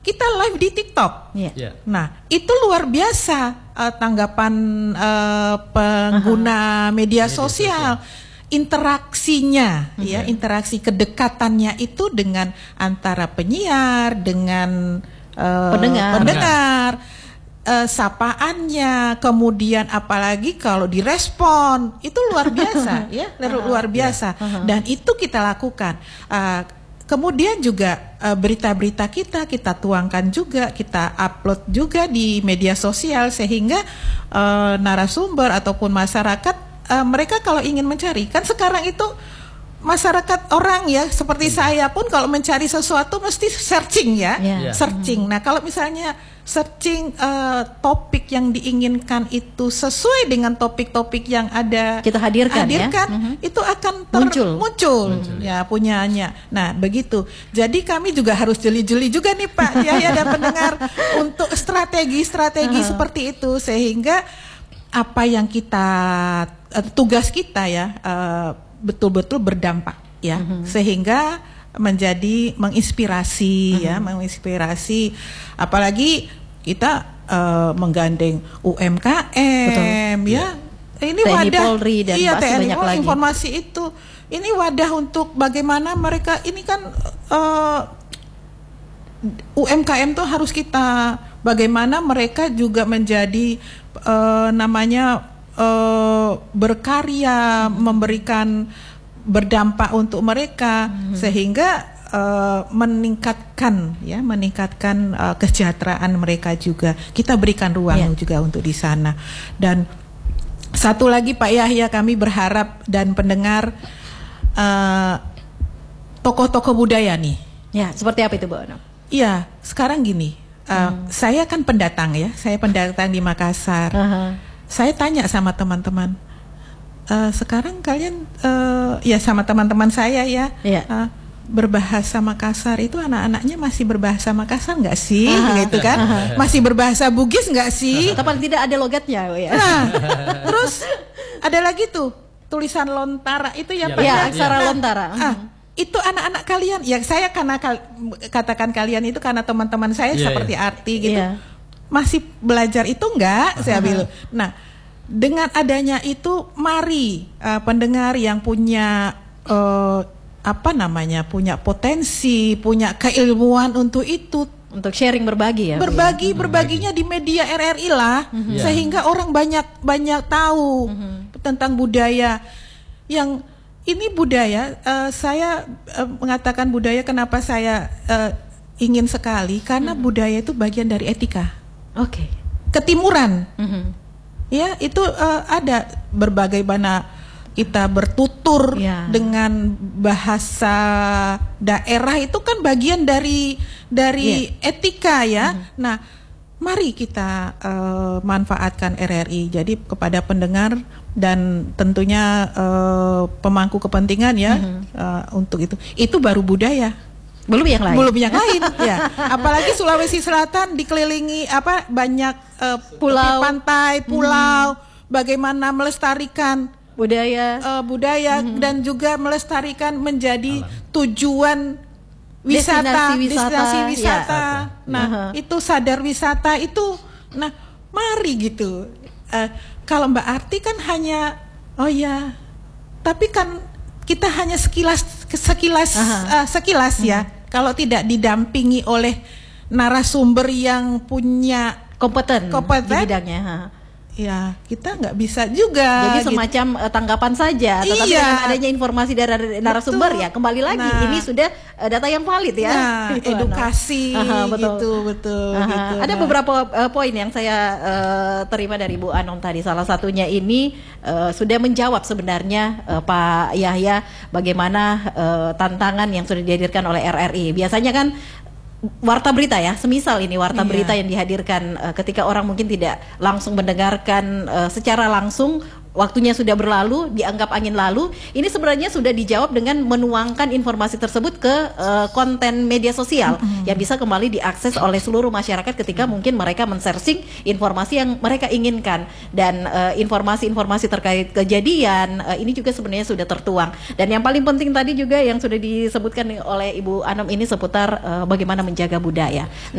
kita live di TikTok. Nah, itu luar biasa tanggapan pengguna media sosial. Interaksinya, ya, interaksi kedekatannya itu dengan antara penyiar dengan pendengar. Sapaannya, kemudian apalagi kalau direspon itu luar biasa, ya, luar biasa. Dan itu kita lakukan. Kemudian juga berita-berita kita tuangkan juga, kita upload juga di media sosial sehingga narasumber ataupun masyarakat mereka kalau ingin mencari, kan sekarang itu masyarakat orang ya seperti saya pun kalau mencari sesuatu mesti searching ya, searching. Nah kalau misalnya searching topik yang diinginkan itu sesuai dengan topik-topik yang ada kita hadirkan itu akan muncul ya punyanya. Nah begitu. Jadi kami juga harus jeli-jeli juga nih Pak Yahya dan pendengar untuk strategi seperti itu sehingga apa yang kita tugas kita ya betul-betul berdampak ya sehingga menjadi menginspirasi ya menginspirasi apalagi kita menggandeng UMKM ya ini TNI wadah Polri dan TNI banyak lagi informasi itu ini wadah untuk bagaimana mereka ini kan UMKM tuh harus kita bagaimana mereka juga menjadi berkarya memberikan berdampak untuk mereka sehingga meningkatkan kesejahteraan mereka juga kita berikan ruang juga untuk di sana. Dan satu lagi Pak Yahya kami berharap dan pendengar tokoh-tokoh budaya nih ya seperti apa itu Bu Anam? Iya sekarang gini saya kan pendatang ya saya pendatang di Makassar. Saya tanya sama teman-teman, sekarang kalian ya sama teman-teman saya ya, berbahasa Makassar itu anak-anaknya masih berbahasa Makassar nggak sih, gitu kan? Masih berbahasa Bugis nggak sih? Atau paling tidak ada logatnya, ya. Nah, terus ada lagi tuh tulisan lontara itu yang aksara lontara. Itu anak-anak kalian, ya saya karena katakan kalian itu karena teman-teman saya seperti Arti gitu. Masih belajar itu enggak saya bilang. Nah, dengan adanya itu mari pendengar yang punya punya potensi, punya keilmuan untuk itu untuk sharing berbagi ya. Berbaginya di media RRI lah sehingga orang banyak tahu tentang budaya yang ini budaya saya mengatakan budaya kenapa saya ingin sekali karena budaya itu bagian dari etika. Ketimuran, ya itu ada berbagai mana kita bertutur dengan bahasa daerah itu kan bagian dari etika ya. Nah, mari kita manfaatkan RRI. Jadi kepada pendengar dan tentunya pemangku kepentingan ya untuk itu baru budaya. Belum yang lain ya. Apalagi Sulawesi Selatan dikelilingi banyak pulau, pantai, pulau, bagaimana melestarikan budaya dan juga melestarikan menjadi tujuan destinasi wisata. Nah, itu sadar wisata itu. Nah, mari gitu. Kalau Mbak Arti kan hanya tapi kan kita hanya sekilas ya. Kalau tidak didampingi oleh narasumber yang punya kompeten di bidangnya, ya kita nggak bisa juga. Jadi semacam tanggapan saja, tetapi dengan adanya informasi dari narasumber ya kembali lagi ini sudah data yang valid ya. Edukasi betul. Ada beberapa poin yang saya terima dari Bu Anom tadi. Salah satunya ini sudah menjawab sebenarnya Pak Yahya bagaimana tantangan yang sudah dihadirkan oleh RRI. Biasanya kan warta berita ya, semisal ini warta berita yang dihadirkan ketika orang mungkin tidak langsung mendengarkan secara langsung, waktunya sudah berlalu, dianggap angin lalu. Ini sebenarnya sudah dijawab dengan menuangkan informasi tersebut ke konten media sosial yang bisa kembali diakses oleh seluruh masyarakat ketika mungkin mereka men-searching informasi yang mereka inginkan. Dan informasi-informasi terkait kejadian ini juga sebenarnya sudah tertuang. Dan yang paling penting tadi juga yang sudah disebutkan oleh Ibu Anom ini seputar bagaimana menjaga budaya.